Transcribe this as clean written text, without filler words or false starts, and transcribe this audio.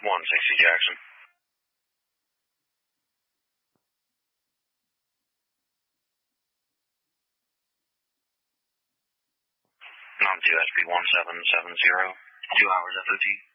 160 Jackson. Non-2 SB 1770, 2 hours FOT.